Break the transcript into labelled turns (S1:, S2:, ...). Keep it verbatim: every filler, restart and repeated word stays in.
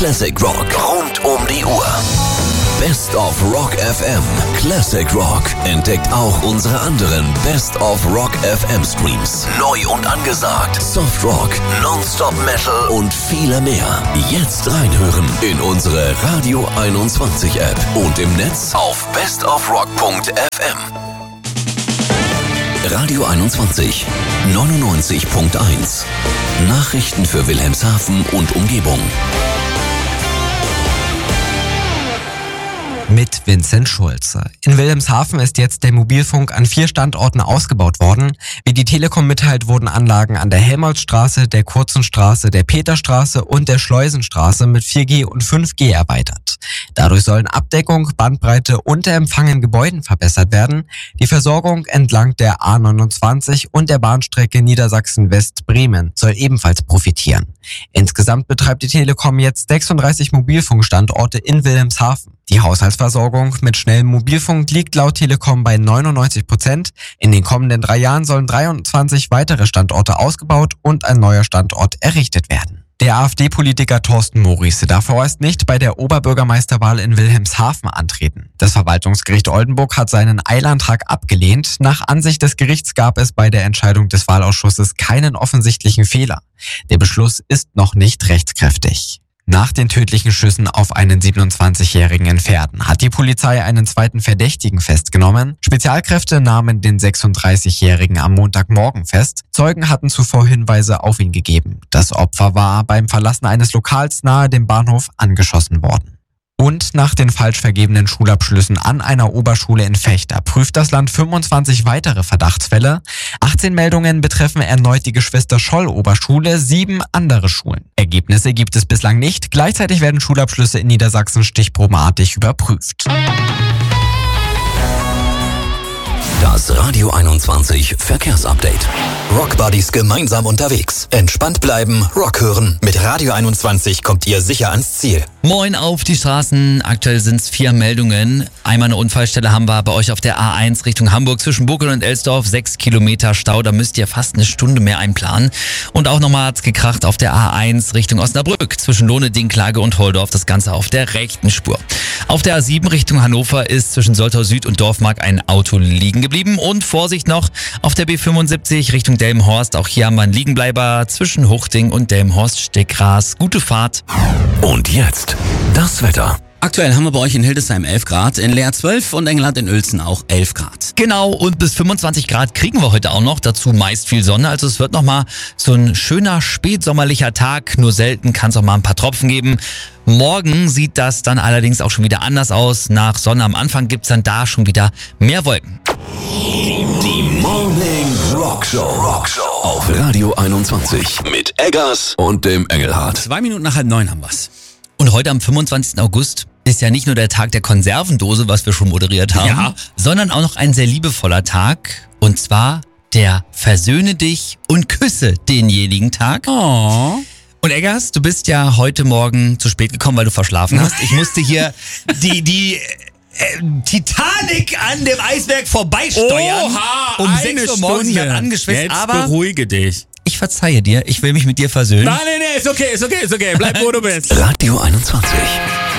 S1: Classic Rock rund um die Uhr. Best of Rock F M. Classic Rock entdeckt auch unsere anderen Best of Rock F M Streams. Neu und angesagt. Soft Rock, Nonstop Metal und viele mehr. Jetzt reinhören in unsere Radio einundzwanzig App und im Netz auf bestofrock punkt f m. Radio einundzwanzig, neunundneunzig Komma eins. Nachrichten für Wilhelmshaven und Umgebung.
S2: Mit Vincent Schulze. In Wilhelmshaven ist jetzt der Mobilfunk an vier Standorten ausgebaut worden. Wie die Telekom mitteilt, wurden Anlagen an der Helmholtzstraße, der Kurzenstraße, der Peterstraße und der Schleusenstraße mit vier G und fünf G erweitert. Dadurch sollen Abdeckung, Bandbreite und der Empfang in Gebäuden verbessert werden. Die Versorgung entlang der A neunundzwanzig und der Bahnstrecke Niedersachsen-West-Bremen soll ebenfalls profitieren. Insgesamt betreibt die Telekom jetzt sechsunddreißig Mobilfunkstandorte in Wilhelmshaven. Die Haushaltsversorgung mit schnellem Mobilfunk liegt laut Telekom bei neunundneunzig Prozent. In den kommenden drei Jahren sollen dreiundzwanzig weitere Standorte ausgebaut und ein neuer Standort errichtet werden. Der AfD-Politiker Thorsten Morice darf vorerst nicht bei der Oberbürgermeisterwahl in Wilhelmshaven antreten. Das Verwaltungsgericht Oldenburg hat seinen Eilantrag abgelehnt. Nach Ansicht des Gerichts gab es bei der Entscheidung des Wahlausschusses keinen offensichtlichen Fehler. Der Beschluss ist noch nicht rechtskräftig. Nach den tödlichen Schüssen auf einen siebenundzwanzigjährigen in Verden hat die Polizei einen zweiten Verdächtigen festgenommen. Spezialkräfte nahmen den sechsunddreißigjährigen am Montagmorgen fest. Zeugen hatten zuvor Hinweise auf ihn gegeben. Das Opfer war beim Verlassen eines Lokals nahe dem Bahnhof angeschossen worden. Und nach den falsch vergebenen Schulabschlüssen an einer Oberschule in Vechta prüft das Land fünfundzwanzig weitere Verdachtsfälle. achtzehn Meldungen betreffen erneut die Geschwister-Scholl-Oberschule, sieben andere Schulen. Ergebnisse gibt es bislang nicht. Gleichzeitig werden Schulabschlüsse in Niedersachsen stichprobenartig überprüft.
S1: Das Radio einundzwanzig Verkehrsupdate. Rockbuddies gemeinsam unterwegs. Entspannt bleiben, Rock hören. Mit Radio einundzwanzig kommt ihr sicher ans Ziel.
S3: Moin auf die Straßen. Aktuell sind es vier Meldungen. Einmal eine Unfallstelle haben wir bei euch auf der A eins Richtung Hamburg zwischen Buckel und Elsdorf. Sechs Kilometer Stau, da müsst ihr fast eine Stunde mehr einplanen. Und auch nochmal hat's gekracht auf der A eins Richtung Osnabrück zwischen Lohne, Dinklage und Holdorf. Das Ganze auf der rechten Spur. Auf der A sieben Richtung Hannover ist zwischen Soltau Süd und Dorfmark ein Auto liegen geblieben. Und Vorsicht noch auf der B fünfundsiebzig Richtung Delmenhorst. Auch hier haben wir einen Liegenbleiber zwischen Huchting und Delmenhorst-Steckgras. Gute Fahrt.
S1: Und jetzt das Wetter.
S4: Aktuell haben wir bei euch in Hildesheim elf Grad, in Leer zwölf und Engelhardt in Uelzen auch elf Grad.
S3: Genau, und bis fünfundzwanzig Grad kriegen wir heute auch noch. Dazu meist viel Sonne. Also es wird nochmal so ein schöner spätsommerlicher Tag. Nur selten kann es auch mal ein paar Tropfen geben. Morgen sieht das dann allerdings auch schon wieder anders aus. Nach Sonne am Anfang gibt's dann da schon wieder mehr Wolken.
S1: Die Morning Rock Show. Rock Show auf Radio einundzwanzig mit Eggers und dem Engelhardt.
S4: Zwei Minuten nach halb neun haben wir's.
S3: Und heute am fünfundzwanzigsten August ist ja nicht nur der Tag der Konservendose, was wir schon moderiert haben,
S4: Ja.
S3: sondern auch noch ein sehr liebevoller Tag. Und zwar der Versöhne dich und küsse denjenigen Tag.
S4: Oh.
S3: Und Eggers, du bist ja heute Morgen zu spät gekommen, weil du verschlafen hast. Ich musste hier die, die äh, Titanic an dem Eisberg vorbeisteuern.
S4: Oha,
S3: um
S4: eine
S3: sechs Uhr morgens. Ich
S4: Stunde.
S3: hab angeschwitzt,
S4: Jetzt
S3: aber
S4: beruhige dich.
S3: ich verzeihe dir. Ich will mich mit dir versöhnen.
S4: Nein, nein, nein, ist okay, ist okay, ist okay. Bleib, wo du bist.
S1: Radio einundzwanzig.